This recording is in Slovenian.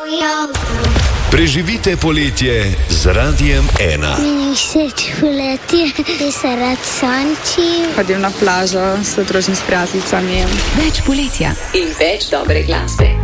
Preživite poletje z Radiem 1. Meni všeč poletje, ki se rad sonči. Hodim na plažo, se družim s prijateljicami. Več poletja in več dobre glasbe.